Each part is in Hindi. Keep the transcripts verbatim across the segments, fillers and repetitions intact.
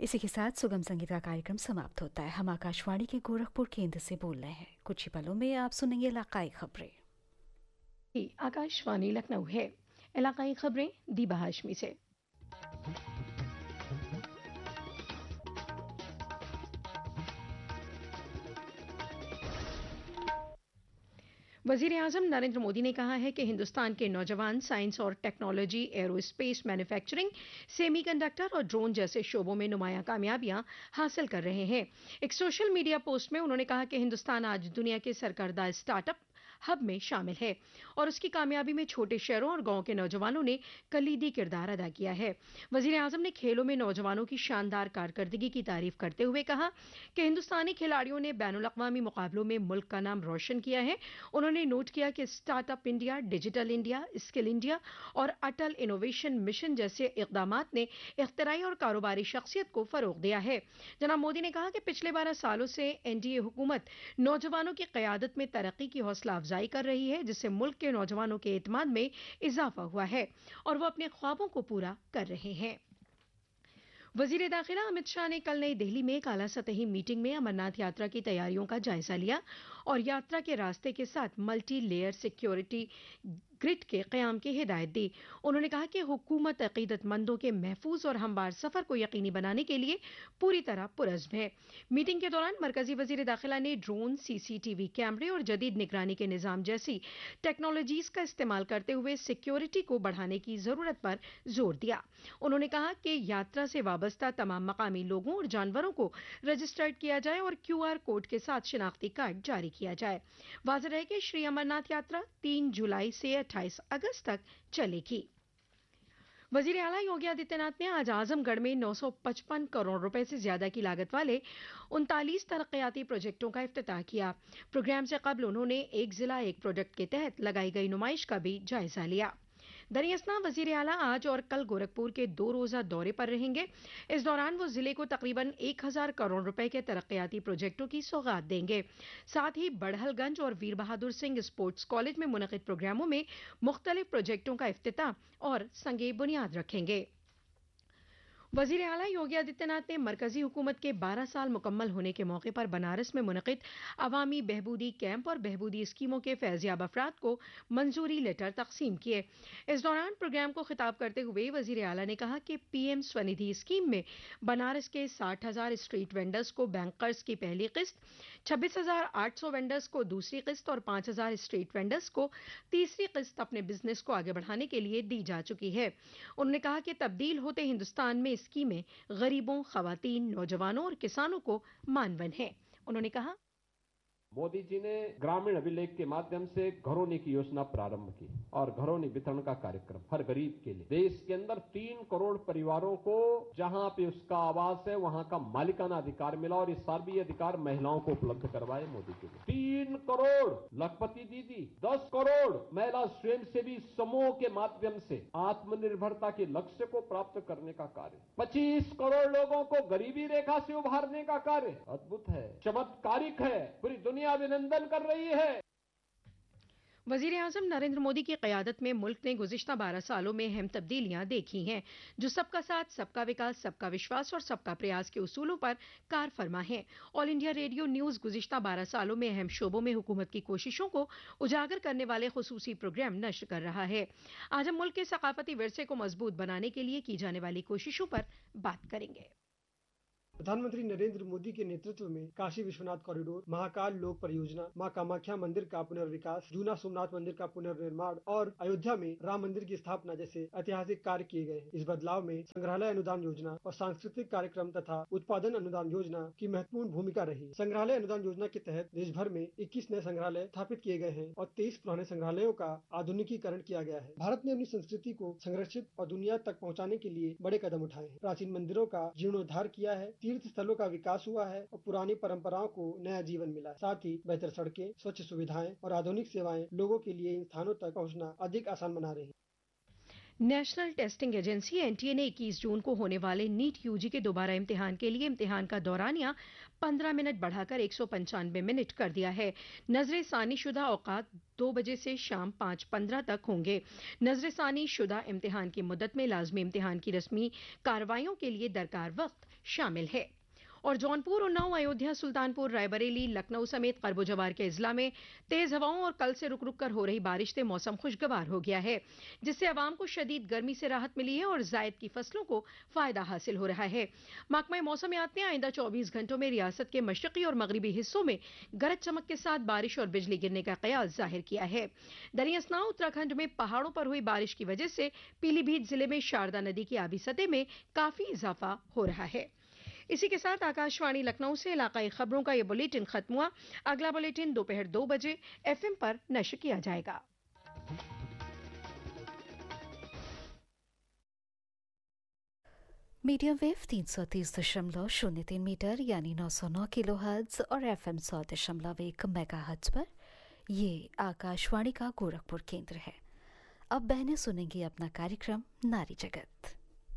इसी के साथ सुगम संगीत का कार्यक्रम समाप्त होता है। हम आकाशवाणी के गोरखपुर केंद्र से बोल रहे हैं। कुछ ही पलों में आप सुनेंगे इलाकाई खबरें। आकाशवाणी लखनऊ है। इलाकाई खबरें दीबा हाशमी से। वजीर आजम नरेंद्र मोदी ने कहा है कि हिंदुस्तान के नौजवान साइंस और टेक्नोलॉजी, एरोस्पेस मैन्युफैक्चरिंग, सेमीकंडक्टर और ड्रोन जैसे शोबों में नुमाया कामयाबियां हासिल कर रहे हैं। एक सोशल मीडिया पोस्ट में उन्होंने कहा कि हिंदुस्तान आज दुनिया के सरकर्दा स्टार्टअप हब में शामिल है और उसकी कामयाबी में छोटे शहरों और गांव के नौजवानों ने कलीदी किरदार अदा किया है। वजीर आजम ने खेलों में नौजवानों की शानदार कारकर्दगी की तारीफ करते हुए कहा कि हिंदुस्तानी खिलाड़ियों ने बैनुल अक़वामी मुकाबलों में मुल्क का नाम रोशन किया है। उन्होंने नोट किया कि startup India, digital India, skill India और अटल इनोवेशन मिशन जैसे इक़दामात ने इख्तिराई और कारोबारी शख्सियत को फरोग दिया है। जनाब मोदी ने कहा कि पिछले बारह सालों से एनडीए हुकूमत नौजवानों की क़यादत में तरक्की की हौसला अफजाई कर रही है, जिससे मुल्क के नौजवानों के एतमाद में इजाफा हुआ है और वो अपने ख्वाबों को पूरा कर रहे हैं। वजीर दाखिला अमित शाह ने कल नई दिल्ली में एक आला सतही मीटिंग में अमरनाथ यात्रा की तैयारियों का जायजा लिया और यात्रा के रास्ते के साथ मल्टी लेयर सिक्योरिटी ग्रिड के क़याम की हिदायत दी। उन्होंने कहा कि हुकूमत अक़ीदतमंदों के महफूज और हमवार सफ़र को यकीनी बनाने के लिए पूरी तरह पुरज़्म है। मीटिंग के दौरान मरकजी वज़ीर दाखिला ने ड्रोन, सीसीटीवी कैमरे और जदीद निगरानी के निज़ाम जैसी टेक्नोलॉजीज़ का इस्तेमाल करते हुए सिक्योरिटी को बढ़ाने की ज़रूरत पर जोर दिया। उन्होंने कहा कि यात्रा से वाबस्ता तमाम मकामी लोगों और जानवरों को रजिस्टर्ड किया जाए और क्यू आर कोड के साथ शिनाख्ती कार्ड जारी किया जाए। वाज़ेह रहे कि श्री अमरनाथ यात्रा तीन जुलाई से अट्ठाईस अगस्त तक चलेगी। वजीर आला योगी आदित्यनाथ ने आज आजमगढ़ में नौ सौ पचपन करोड़ रुपए से ज्यादा की लागत वाले उनतालीस तरक्याती प्रोजेक्टों का इफ्तिताह किया। प्रोग्राम से कबल उन्होंने एक जिला एक प्रोजेक्ट के तहत लगाई गई नुमाइश का भी जायजा लिया। दरअसल वजीर आला आज और कल गोरखपुर के दो रोजा दौरे पर रहेंगे। इस दौरान वो जिले को तकरीबन एक हजार करोड़ रुपए के तरक्याती प्रोजेक्टों की सौगात देंगे। साथ ही बड़हलगंज और वीर बहादुर सिंह स्पोर्ट्स कॉलेज में मुनक़िद प्रोग्रामों में मुख्तलिफ प्रोजेक्टों का इफ्तिताह और संगे बुनियाद रखेंगे। वजीर आला योगी आदित्यनाथ ने मरकजी हुकूमत के बारह साल मुकम्मल होने के मौके पर बनारस में मुनक़िद अवामी बहबूदी कैंप और बहबूदी स्कीमों के फैज़याब अफराद को मंजूरी लेटर तकसीम किए। इस दौरान प्रोग्राम को खिताब करते हुए वजीर आला ने कहा कि पीएम स्वनिधि स्कीम में बनारस के साठ हजार स्ट्रीट वेंडर्स को बैंक कर्ज की पहली किस्त, छब्बीस हजार आठ सौ वेंडर्स को दूसरी किस्त और पांच हजार स्ट्रीट वेंडर्स को तीसरी किस्त अपने बिजनेस को आगे बढ़ाने के लिए दी जा चुकी है। उन्होंने कहा कि तब्दील होते हिंदुस्तान में स्कीमें गरीबों, खवातीन, नौजवानों और किसानों को मानवन है। उन्होंने कहा, मोदी जी ने ग्रामीण अभिलेख के माध्यम से घरौनी की योजना प्रारंभ की और घरौनी वितरण का कार्यक्रम हर गरीब के लिए। देश के अंदर तीन करोड़ परिवारों को जहां पे उसका आवास है वहां का मालिकाना अधिकार मिला और इस साल भी अधिकार महिलाओं को उपलब्ध करवाए मोदी जी ने। तीन करोड़ लखपति दीदी, दस करोड़ महिला स्वयंसेवी समूह के माध्यम से आत्मनिर्भरता के लक्ष्य को प्राप्त करने का कार्य, पच्चीस करोड़ लोगों को गरीबी रेखा से उभारने का कार्य अद्भुत है, चमत्कारिक है, पूरी दुनिया अभिनंदन कर रही है। वजीर आजम नरेंद्र मोदी की क़यादत में मुल्क ने गुज़िश्ता बारह सालों में अहम तब्दीलियां देखी हैं, जो सबका साथ, सबका विकास, सबका विश्वास और सबका प्रयास के उसूलों पर कार फरमा है। ऑल इंडिया रेडियो न्यूज़ गुज़िश्ता बारह सालों में अहम शोबों में हुकूमत की कोशिशों को उजागर करने वाले खुसूसी प्रोग्राम नश्र कर रहा है। आज हम मुल्क के सकाफती विरसे को मजबूत बनाने के लिए की जाने वाली कोशिशों पर बात करेंगे। प्रधानमंत्री नरेंद्र मोदी के नेतृत्व में काशी विश्वनाथ कॉरिडोर, महाकाल लोक परियोजना, मां कामाख्या मंदिर का पुनर्विकास, जूना सोमनाथ मंदिर का पुनर्निर्माण और अयोध्या में राम मंदिर की स्थापना जैसे ऐतिहासिक कार्य किए गए हैं। इस बदलाव में संग्रहालय अनुदान योजना और सांस्कृतिक कार्यक्रम तथा उत्पादन अनुदान योजना की महत्वपूर्ण भूमिका रही। संग्रहालय अनुदान योजना के तहत देश भर में इक्कीस नए संग्रहालय स्थापित किए गए हैं और तेईस पुराने संग्रहालयों का आधुनिकीकरण किया गया है। भारत ने अपनी संस्कृति को संरक्षित और दुनिया तक पहुँचाने के लिए बड़े कदम उठाए हैं। प्राचीन मंदिरों का जीर्णोद्धार किया है, तीर्थ स्थलों का विकास हुआ है और पुरानी परंपराओं को नया जीवन मिला है। साथ ही बेहतर सड़कें, स्वच्छ सुविधाएं और आधुनिक सेवाएं लोगों के लिए इन स्थानों तक पहुंचना अधिक आसान बना रही हैं। नेशनल टेस्टिंग एजेंसी एनटीए ने इक्कीस जून को होने वाले नीट यूजी के दोबारा इम्तिहान के लिए इम्तिहान का दौरानिया पंद्रह मिनट बढ़ाकर एक सौ पंचानवे मिनट कर दिया है। नजर सानी शुदा औकात दो बजे से शाम पाँच पंद्रह तक होंगे। नजर सानी शुदा इम्तिहान की मुद्दत में लाजमी इम्तिहान की रस्मी कार्रवाइयों के लिए दरकार वक्त शामिल है। और जौनपुर, उन्नाव, अयोध्या, सुल्तानपुर, रायबरेली, लखनऊ समेत कर्बो जवार के अजला में तेज हवाओं और कल से रुक रुक कर हो रही बारिश से मौसम खुशगवार हो गया है, जिससे आवाम को शदीद गर्मी से राहत मिली है और जायद की फसलों को फायदा हासिल हो रहा है। महकमा मौसमियात ने आइंदा चौबीस घंटों में रियासत के मशरकी और मगरबी हिस्सों में गरज चमक के साथ बारिश और बिजली गिरने का कयास जाहिर किया है। दरियास्नाह उत्तराखंड में पहाड़ों पर हुई बारिश की वजह से पीलीभीत जिले में शारदा नदी की आबी सतह में काफी इजाफा हो रहा है। इसी के साथ आकाशवाणी लखनऊ से इलाकाई खबरों का ये बुलेटिन खत्म हुआ। अगला बुलेटिन दोपहर दो बजे एफएम पर नश्र किया जाएगा। मीडियम वेव तीन सौ तीस दशमलव शून्य तीन मीटर यानी नौ सौ नौ किलो हर्ट्ज और एफएम सौ दशमलव एक मेगा हर्ट्ज पर ये आकाशवाणी का गोरखपुर केंद्र है। अब बहनें सुनेंगी अपना कार्यक्रम नारी जगत।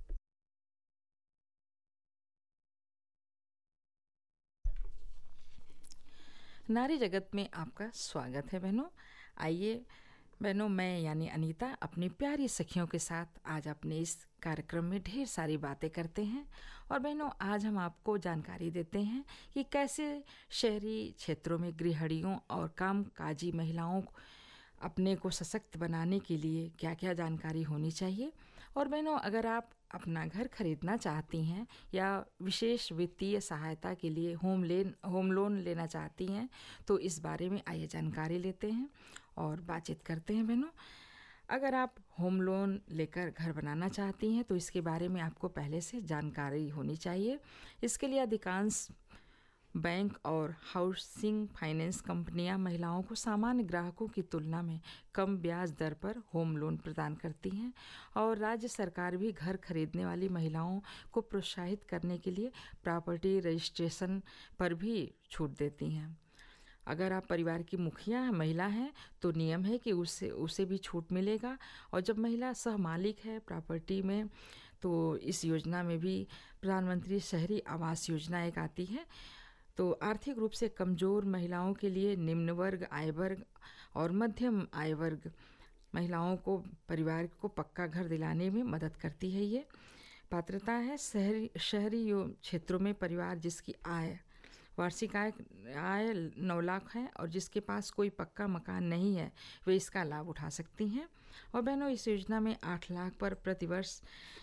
नारी जगत में आपका स्वागत है बहनों। आइए बहनों, मैं यानी अनीता अपनी प्यारी सखियों के साथ आज अपने इस कार्यक्रम में ढेर सारी बातें करते हैं। और बहनों, आज हम आपको जानकारी देते हैं कि कैसे शहरी क्षेत्रों में गृहिणियों और कामकाजी महिलाओं अपने को सशक्त बनाने के लिए क्या क्या जानकारी होनी चाहिए। और बहनों, अगर आप अपना घर खरीदना चाहती हैं या विशेष वित्तीय सहायता के लिए होम लेन होम लोन लेना चाहती हैं तो इस बारे में आइए जानकारी लेते हैं और बातचीत करते हैं। बहनों, अगर आप होम लोन लेकर घर बनाना चाहती हैं तो इसके बारे में आपको पहले से जानकारी होनी चाहिए। इसके लिए अधिकांश बैंक और हाउसिंग फाइनेंस कंपनियां महिलाओं को सामान्य ग्राहकों की तुलना में कम ब्याज दर पर होम लोन प्रदान करती हैं और राज्य सरकार भी घर खरीदने वाली महिलाओं को प्रोत्साहित करने के लिए प्रॉपर्टी रजिस्ट्रेशन पर भी छूट देती हैं। अगर आप परिवार की मुखिया महिला हैं तो नियम है कि उससे उसे भी छूट मिलेगा। और जब महिला सह मालिक है प्रॉपर्टी में तो इस योजना में भी प्रधानमंत्री शहरी आवास योजना एक आती है। तो आर्थिक रूप से कमज़ोर महिलाओं के लिए निम्न वर्ग, आय वर्ग और मध्यम आय वर्ग महिलाओं को परिवार को पक्का घर दिलाने में मदद करती है। ये पात्रता है शहरी शहरी क्षेत्रों में परिवार जिसकी आय वार्षिक आय आय नौ लाख है और जिसके पास कोई पक्का मकान नहीं है वे इसका लाभ उठा सकती हैं। और बहनों, इस योजना में आठ लाख पर प्रतिवर्ष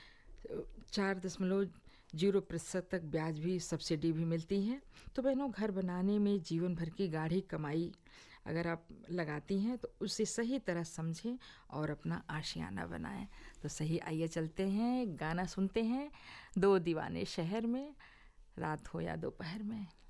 चार दशमलव जीरो प्रतिशत तक ब्याज भी सब्सिडी भी मिलती है। तो बहनों, घर बनाने में जीवन भर की गाढ़ी कमाई अगर आप लगाती हैं तो उसे सही तरह समझें और अपना आशियाना बनाएं। तो सही, आइए चलते हैं, गाना सुनते हैं, दो दीवाने शहर में, रात हो या दोपहर में।